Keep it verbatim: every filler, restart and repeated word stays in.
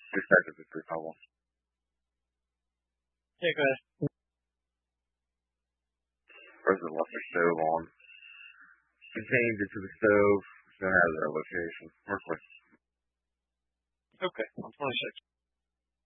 Two seconds is pretty helpful. Yeah, go ahead. President left their stove on. Contained it to the stove. Still has their location. Work with. Okay, on twenty-six.